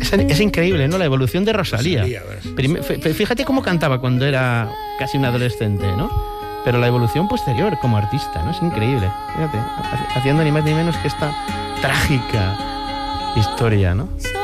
Es increíble, ¿no? La evolución de Rosalía. Rosalía, Fíjate cómo cantaba cuando era casi un adolescente, ¿no? Pero la evolución posterior como artista, ¿no? Es increíble. Fíjate, haciendo ni más ni menos que esta trágica historia, ¿no?